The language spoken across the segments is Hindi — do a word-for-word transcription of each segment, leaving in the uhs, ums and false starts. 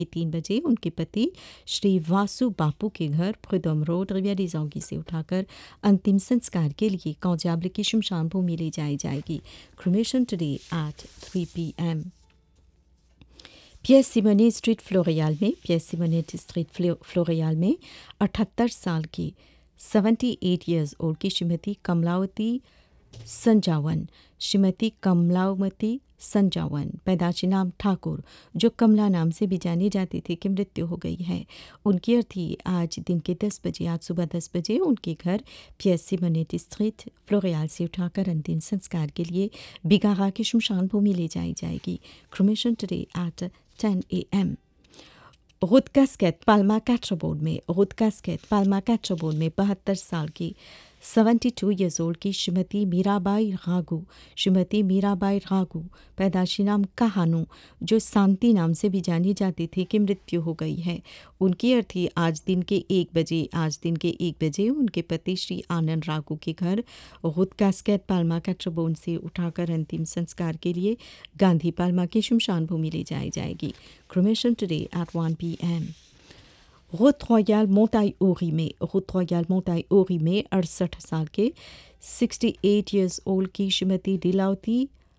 तीन बजे उनके पति श्री वासु बापू के घर प्रुदम रोड रिविया से उठाकर अंतिम संस्कार के लिए कौजाबल की शमशान भूमि ले जाई जाएगी। Cremation today at three P M. Piers Simone street फ्लोरियाल में पियर्स सिमोने स्ट्रीट फ्लोरियाल में अठहत्तर साल की सेवेंटी एट ईयर्स ओल्ड की श्रीमती कमलावती संजावन श्रीमती कमलावती संजावन पैदाशी नाम ठाकुर जो कमला नाम से भी जानी जाती थी की मृत्यु हो गई है। उनकी अर्थी आज दिन के दस बजे आज सुबह दस बजे उनके घर पियर्स सिमोने स्ट्रीट फ्लोरियाल से उठाकर अंतिम संस्कार के लिए बिगाहा की शमशान भूमि ले जाई जाएगी। Cremation today at ten A M. रुद casket Palma कैट्रोबोर्ड में रुद कास्केट पाल्मा कैट्रोबोर्ड में बहत्तर साल की सेवेंटी टू ईयर्स ओल्ड की श्रीमती मीराबाई रागू श्रीमती मीराबाई रागू पैदाशी नाम कहानू जो शांति नाम से भी जानी जाती थी की मृत्यु हो गई है। उनकी अर्थी आज दिन के एक बजे आज दिन के एक बजे उनके पति श्री आनंद रागू के घर रुद कास्केट पाल्मा कैट्रोबोर्ड से उठाकर अंतिम संस्कार के लिए गांधी पाल्मा की शमशान भूमि ले जाई जाएगी। Cremation today at one P M. रोute royal मोंटाई ओरी में रोute रॉयल मोंटाई ओरी में अड़सठ साल के सिक्सटी एट ईयर्स ओल्ड की श्रीमती लीलावती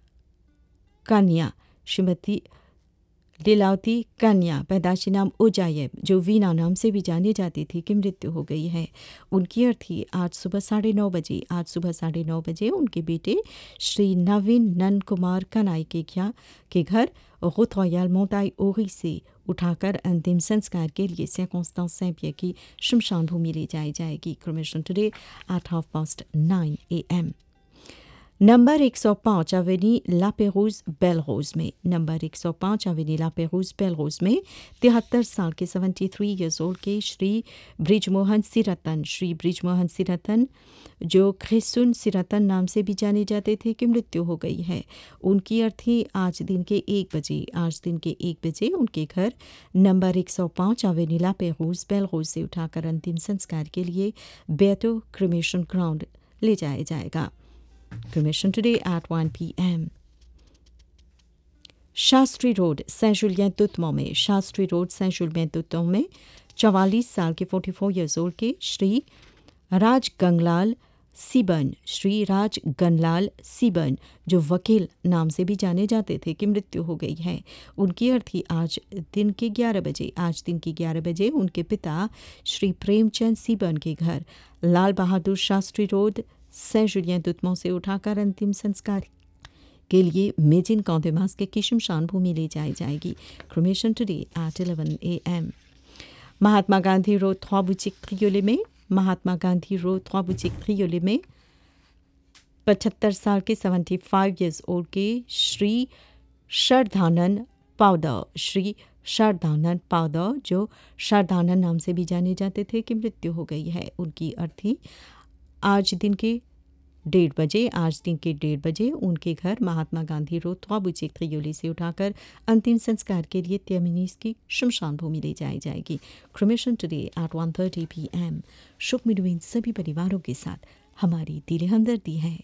कन्या श्रीमती लीलावती कन्या पैदाशी नाम उजायब जो वीना नाम से भी जानी जाती थी की मृत्यु हो गई है। उनकी अर्थी आज सुबह साढ़े नौ बजे आज सुबह साढ़े नौ बजे उनके बेटे श्री नवीन नंद कुमार कनाई के क्या के घर रोute रॉयल मोंटाई ओरी से उठाकर अंतिम संस्कार के लिए सर्कंस्टेंस सैंपियर की शमशान भूमि ले जाई जाएगी। Cremation today at half past nine A M. Number एक सौ पाँच अवेनी लापेरूज बेलरोज में नंबर एक सौ पाँच अवेनी लापेरूज बेलरोज में तिहत्तर साल के सेवेंटी थ्री ईयर्स ओल्ड के श्री ब्रिजमोहन सिरतन श्री ब्रिजमोहन सिरतन जो ख्रिसुन सिरतन नाम से भी जाने जाते थे कि मृत्यु हो गई है। उनकी अर्थी आज दिन के एक बजे आज दिन के एक बजे उनके घर नंबर एक सौ पाँच अवेनी लापेरूज बेलरोज से उठाकर अंतिम संस्कार के लिए बेटो क्रिमेशन ग्राउंड ले जाया जाएगा। Cremation today at one p m. Shastri road Saint Julian तुतमो में शास्त्री रोड सेंट जुलियन तुतमो में चवालीस साल के फोर्टी फोर ईयर्स ओल्ड के श्री राज गंगलाल सीबन श्री राज गनलाल सीबन जो वकील नाम से भी जाने जाते थे कि मृत्यु हो गई है। उनकी अर्थी आज दिन के ग्यारह बजे आज दिन के ग्यारह बजे उनके पिता श्री प्रेमचंद सीबन के घर Lal Bahadur Shastri road Saint Julian तुतमो से उठाकर अंतिम संस्कार के लिए मेजिन कौंदेमास के की शमशान भूमि ले जाई जाएगी। Cremation today at eleven A M. Mahatma Gandhi road थ्वाबुचिक त्रियोले में महात्मा गांधी रोड थ्वाबुचिक त्रियोले में पचहत्तर साल के सेवेंटी फाइव ईयर्स ओल्ड के श्री श्रद्धानंद पाउडर श्री श्रद्धानंद पाउडर जो श्रद्धानंद नाम से भी जाने जाते थे कि मृत्यु हो गई है। उनकी अर्थी आज दिन के डेढ़ बजे आज दिन के डेढ़ बजे उनके घर महात्मा गांधी रोड थ्वाबुचिक त्रियोली से उठाकर अंतिम संस्कार के लिए त्यमिनीस की शमशान भूमि ले जाई जाएगी। Cremation today at one thirty P M. शोक में डूबे सभी परिवारों के साथ हमारी दिल हमदर्दी है।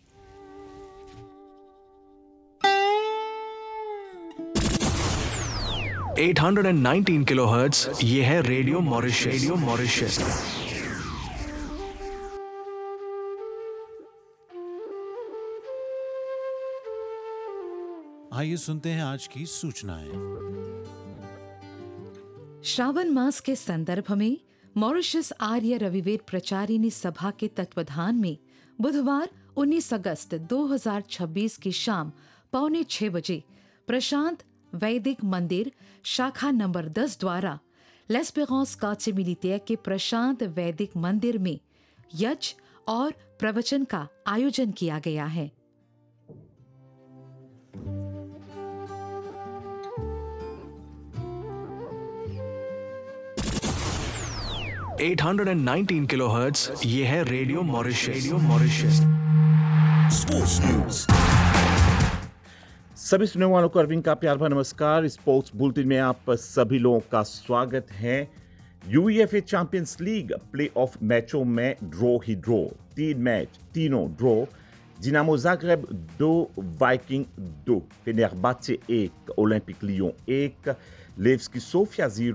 एट हंड्रेड नाइनटीन किलोहर्ट्ज़ ये है रेडियो मॉरिशस रेडियो मॉरिशस। आइए सुनते हैं आज की सूचनाएं। श्रावण मास के संदर्भ में मॉरिशस आर्य रविवेद प्रचारिणी सभा के तत्वाधान में बुधवार उन्नीस अगस्त दो हज़ार छब्बीस की शाम पौने छह बजे प्रशांत वैदिक मंदिर शाखा नंबर दस द्वारा लेस्पेरेंस काचे मिलिटेयर के प्रशांत वैदिक मंदिर में यज्ञ और प्रवचन का आयोजन किया गया है। एट हंड्रेड नाइनटीन किलोहर्ट्ज़ ये है radio Mauritius radio Mauritius. Sports news. सभी सुनने वालों को अरविंद का प्यार भरा नमस्कार। स्पोर्ट्स बुलेटिन में आप सभी लोगों का स्वागत है। UEFA champions league play of मैचों में ड्रॉ ही ड्रॉ, तीन मैच तीनों ड्रॉ। डिनामो जाग्रेब दो, वाइकिंग दो, फेनेrbahce एक, ओलंपिक लियोन एक, लेव्स्की सोफिया जीरो,